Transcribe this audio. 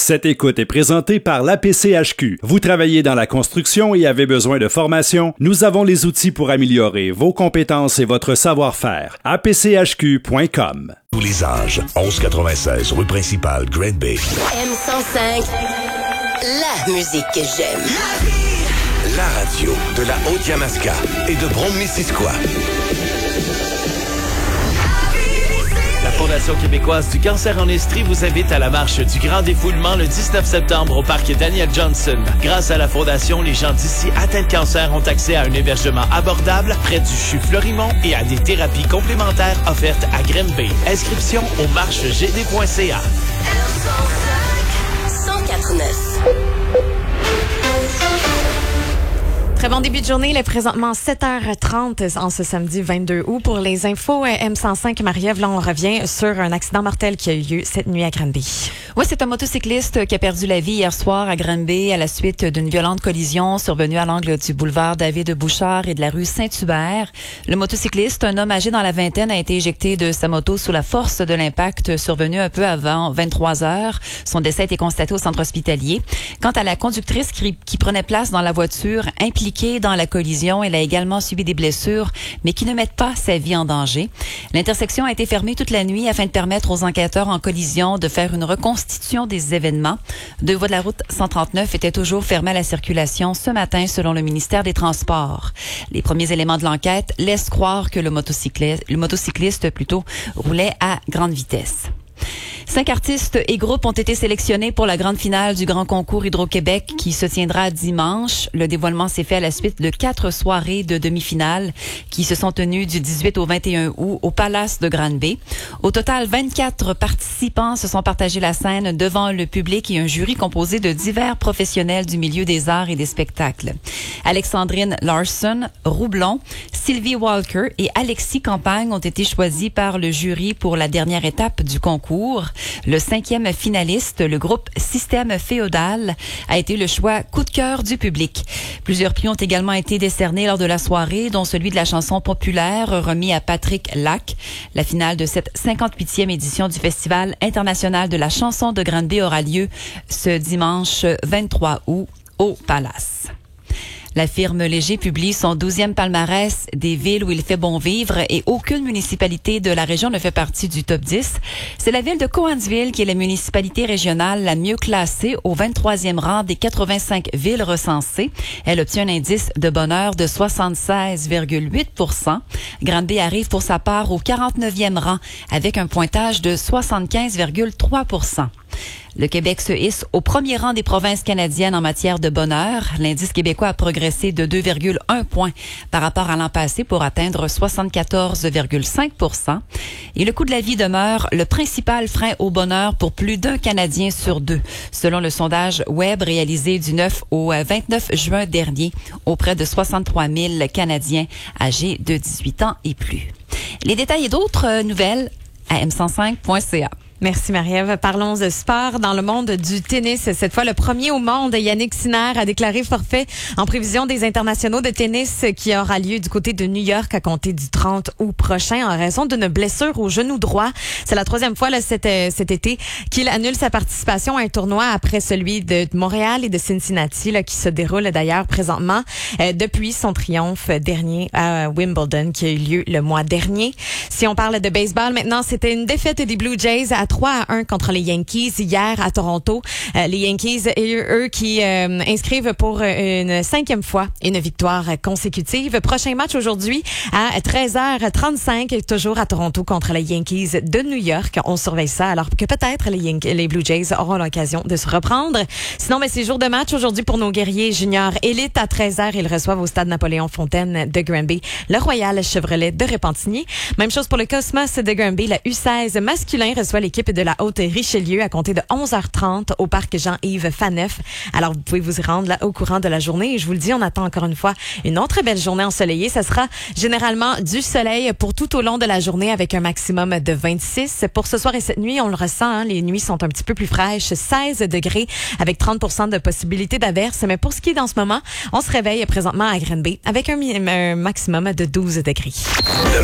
Cette écoute est présentée par l'APCHQ. Vous travaillez dans la construction et avez besoin de formation? Nous avons les outils pour améliorer vos compétences et votre savoir-faire. apchq.com. Tous les âges. 1196 rue principale, Green Bay. M105, la musique que j'aime. La radio de la Haute-Yamaska et de Brome-Missisquoi. La Fondation québécoise du cancer en Estrie vous invite à la marche du Grand Défoulement le 19 septembre au parc Daniel Johnson. Grâce à la Fondation, les gens d'ici atteints de cancer ont accès à un hébergement abordable près du CHU Fleurimont et à des thérapies complémentaires offertes à Grimby. Inscription au marchegd.ca. 104.9. Très bon début de journée. Il est présentement 7h30 en ce samedi 22 août. Pour les infos M105, Marie-Ève, là, on revient sur un accident mortel qui a eu lieu cette nuit à Granby. Oui, c'est un motocycliste qui a perdu la vie hier soir à Granby à la suite d'une violente collision survenue à l'angle du boulevard David-Bouchard et de la rue Saint-Hubert. Le motocycliste, un homme âgé dans la vingtaine, a été éjecté de sa moto sous la force de l'impact survenu un peu avant 23 heures. Son décès a été constaté au centre hospitalier. Quant à la conductrice qui prenait place dans la voiture impliquée dans la collision, elle a également subi des blessures, mais qui ne mettent pas sa vie en danger. L'intersection a été fermée toute la nuit afin de permettre aux enquêteurs en collision de faire une reconstitution des événements. Deux voies de la route 139 étaient toujours fermées à la circulation ce matin, selon le ministère des Transports. Les premiers éléments de l'enquête laissent croire que le motocycliste roulait à grande vitesse. 5 artistes et groupes ont été sélectionnés pour la grande finale du Grand Concours Hydro-Québec qui se tiendra dimanche. Le dévoilement s'est fait à la suite de 4 soirées de demi-finale qui se sont tenues du 18 au 21 août au Palace de Granby. Au total, 24 participants se sont partagés la scène devant le public et un jury composé de divers professionnels du milieu des arts et des spectacles. Alexandrine Larson, Roublon, Sylvie Walker et Alexis Campagne ont été choisis par le jury pour la dernière étape du concours. Le 5e finaliste, le groupe Système Féodal, a été le choix coup de cœur du public. Plusieurs prix ont également été décernés lors de la soirée, dont celui de la chanson populaire remis à Patrick Lac. La finale de cette 58e édition du Festival international de la chanson de Granby aura lieu ce dimanche 23 août au Palace. La firme Léger publie son 12e palmarès des villes où il fait bon vivre et aucune municipalité de la région ne fait partie du top 10. C'est la ville de Cowansville qui est la municipalité régionale la mieux classée au 23e rang des 85 villes recensées. Elle obtient un indice de bonheur de 76,8%. Granby arrive pour sa part au 49e rang avec un pointage de 75,3%. Le Québec se hisse au premier rang des provinces canadiennes en matière de bonheur. L'indice québécois a progressé de 2,1 points par rapport à l'an passé pour atteindre 74,5%. Et le coût de la vie demeure le principal frein au bonheur pour plus d'un Canadien sur deux, selon le sondage web réalisé du 9 au 29 juin dernier auprès de 63 000 Canadiens âgés de 18 ans et plus. Les détails et d'autres nouvelles à m105.ca. Merci Marie-Ève. Parlons de sport dans le monde du tennis. Cette fois, le premier au monde, Yannick Sinner, a déclaré forfait en prévision des internationaux de tennis qui aura lieu du côté de New York à compter du 30 août prochain en raison d'une blessure au genou droit. C'est la 3e fois là, cet été qu'il annule sa participation à un tournoi après celui de Montréal et de Cincinnati là, qui se déroule d'ailleurs présentement depuis son triomphe dernier à Wimbledon qui a eu lieu le mois dernier. Si on parle de baseball maintenant, c'était une défaite des Blue Jays à 3-1 contre les Yankees hier à Toronto. Les Yankees, eux qui inscrivent pour une 5e fois une victoire consécutive. Prochain match aujourd'hui à 13h35, toujours à Toronto contre les Yankees de New York. On surveille ça alors que peut-être les Blue Jays auront l'occasion de se reprendre. Sinon, c'est jour de match aujourd'hui pour nos guerriers juniors élites. À 13h, ils reçoivent au stade Napoléon-Fontaine de Granby le Royal Chevrolet de Repentigny. Même chose pour le Cosmos de Granby. La U16 masculin reçoit l'équipe de la Haute-Richelieu à compter de 11h30 au parc Jean-Yves Faneuf. Alors, vous pouvez vous y rendre là au courant de la journée. Et je vous le dis, on attend encore une fois une autre belle journée ensoleillée. Ça sera généralement du soleil pour tout au long de la journée avec un maximum de 26. Pour ce soir et cette nuit, on le ressent, les nuits sont un petit peu plus fraîches. 16 degrés avec 30% de possibilité d'averse. Mais pour ce qui est d'en ce moment, on se réveille présentement à Granby avec un maximum de 12 degrés.